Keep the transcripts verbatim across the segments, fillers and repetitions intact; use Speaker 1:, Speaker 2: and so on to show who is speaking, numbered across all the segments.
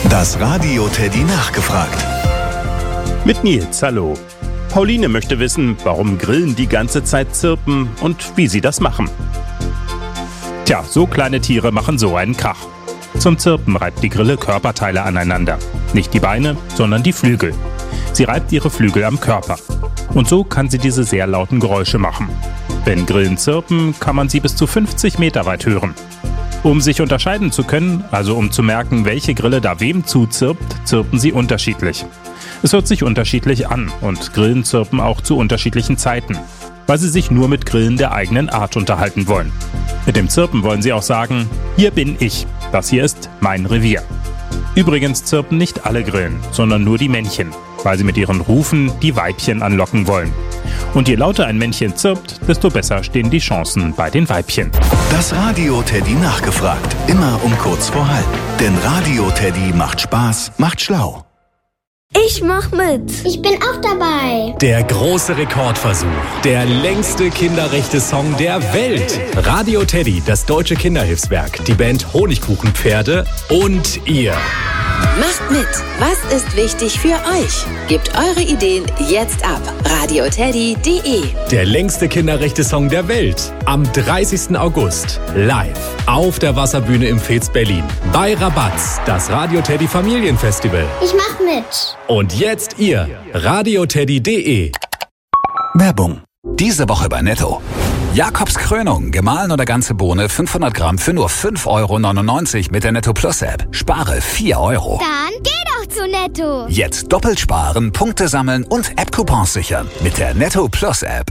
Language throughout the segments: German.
Speaker 1: Das Radio Teddy nachgefragt.
Speaker 2: Mit Nils, hallo. Pauline möchte wissen, warum Grillen die ganze Zeit zirpen und wie sie das machen. Tja, so kleine Tiere machen so einen Krach. Zum Zirpen reibt die Grille Körperteile aneinander. Nicht die Beine, sondern die Flügel. Sie reibt ihre Flügel am Körper. Und so kann sie diese sehr lauten Geräusche machen. Wenn Grillen zirpen, kann man sie bis zu fünfzig Meter weit hören. Um sich unterscheiden zu können, also um zu merken, welche Grille da wem zuzirpt, zirpen sie unterschiedlich. Es hört sich unterschiedlich an und Grillen zirpen auch zu unterschiedlichen Zeiten, weil sie sich nur mit Grillen der eigenen Art unterhalten wollen. Mit dem Zirpen wollen sie auch sagen, hier bin ich, das hier ist mein Revier. Übrigens zirpen nicht alle Grillen, sondern nur die Männchen, weil sie mit ihren Rufen die Weibchen anlocken wollen. Und je lauter ein Männchen zirpt, desto besser stehen die Chancen bei den Weibchen.
Speaker 1: Das Radio Teddy nachgefragt. Immer um kurz vor halb. Denn Radio Teddy macht Spaß, macht schlau.
Speaker 3: Ich mach mit.
Speaker 4: Ich bin auch dabei.
Speaker 5: Der große Rekordversuch. Der längste Kinderrechte-Song der Welt. Radio Teddy, das deutsche Kinderhilfswerk, die Band Honigkuchenpferde und ihr.
Speaker 6: Macht mit. Was ist wichtig für euch? Gebt eure Ideen jetzt ab. radio teddy punkt de.
Speaker 5: Der längste Kinderrechte-Song der Welt. Am dreißigsten August. Live. Auf der Wasserbühne im Fez Berlin. Bei Rabatz. Das Radio Teddy Familienfestival.
Speaker 4: Ich mach mit.
Speaker 5: Und jetzt ihr. radio teddy punkt de.
Speaker 1: Werbung.
Speaker 7: Diese Woche bei Netto. Jakobs Krönung, gemahlen oder ganze Bohne, fünfhundert Gramm für nur fünf Euro neunundneunzig mit der Netto Plus App. Spare vier Euro.
Speaker 4: Dann geh doch zu Netto.
Speaker 7: Jetzt doppelt sparen, Punkte sammeln und App-Coupons sichern mit der Netto Plus App.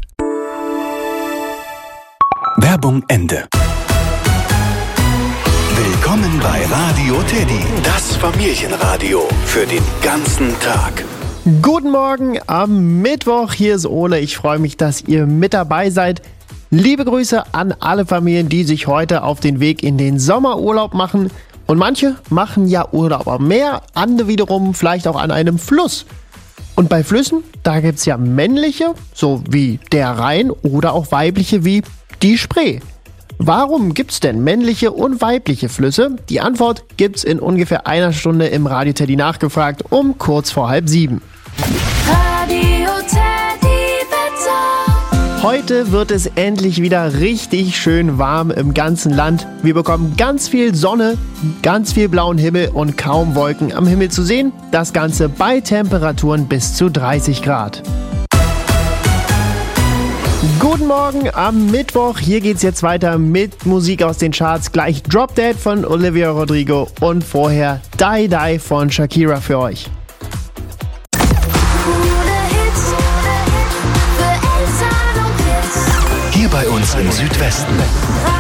Speaker 1: Werbung Ende. Willkommen bei Radio Teddy, das Familienradio für den ganzen Tag.
Speaker 8: Guten Morgen am Mittwoch, hier ist Ole. Ich freue mich, dass ihr mit dabei seid. Liebe Grüße an alle Familien, die sich heute auf den Weg in den Sommerurlaub machen. Und manche machen ja Urlaub am Meer, andere wiederum vielleicht auch an einem Fluss. Und bei Flüssen, da gibt es ja männliche, so wie der Rhein, oder auch weibliche wie die Spree. Warum gibt es denn männliche und weibliche Flüsse? Die Antwort gibt's in ungefähr einer Stunde im Radio Teddy nachgefragt, um kurz vor halb sieben.
Speaker 3: Radio Teddy Wetter.
Speaker 8: Heute wird es endlich wieder richtig schön warm im ganzen Land. Wir bekommen ganz viel Sonne, ganz viel blauen Himmel und kaum Wolken am Himmel zu sehen. Das Ganze bei Temperaturen bis zu dreißig Grad. Guten Morgen am Mittwoch. Hier geht's jetzt weiter mit Musik aus den Charts. Gleich Drop Dead von Olivia Rodrigo und vorher Die Die von Shakira für euch.
Speaker 1: Hier bei uns im Südwesten.